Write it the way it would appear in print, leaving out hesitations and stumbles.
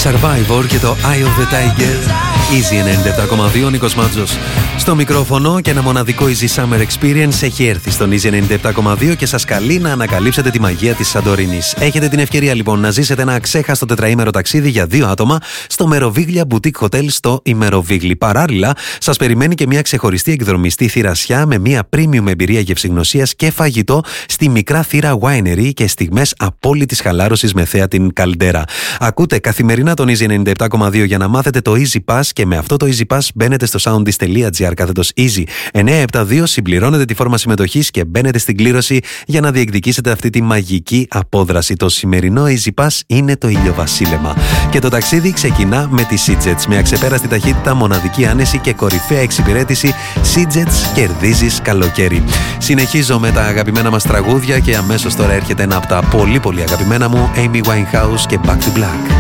Survivor και το Eye of the Tiger. Easy 97,2, Νίκος Μάτζος στο μικρόφωνο και ένα μοναδικό Easy Summer Experience έχει έρθει στον Easy 97,2 και σας καλεί να ανακαλύψετε τη μαγεία της Σαντορίνης. Έχετε την ευκαιρία λοιπόν να ζήσετε ένα αξέχαστο τετραήμερο ταξίδι για 2 άτομα στο Meroviglia Boutique Hotel στο Ημεροβίγλι. Παράλληλα, σας περιμένει και μια ξεχωριστή εκδρομή στη Θηρασιά με μια premium εμπειρία γευσηγνωσίας και φαγητό στη Μικρά Θήρα Winery και στιγμές απόλυτης χαλάρωσης με θέα την Καλντέρα. Ακούτε καθημερινά τον Easy 97,2 για να μάθετε το Easy Pass και με αυτό το Easy Pass μπαίνετε στο soundis.gr/Easy 972, συμπληρώνετε τη φόρμα συμμετοχής και μπαίνετε στην κλήρωση για να διεκδικήσετε αυτή τη μαγική απόδραση. Το σημερινό Easy Pass είναι το ηλιοβασίλεμα. Και το ταξίδι ξεκινά με τη SeaJets. Με αξεπέραστη ταχύτητα, μοναδική άνεση και κορυφαία εξυπηρέτηση, SeaJets κερδίζεις καλοκαίρι. Συνεχίζω με τα αγαπημένα μας τραγούδια και αμέσως τώρα έρχεται ένα από τα πολύ αγαπημένα μου, Amy Winehouse και Back to Black.